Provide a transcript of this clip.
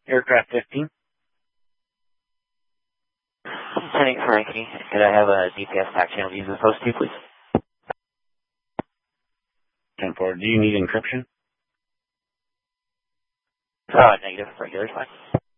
Aircraft 15. Lieutenant Frankie, could I have a GPS tac channel using the post 2, please? 10-4. Do you need encryption? Negative. Regular is fine.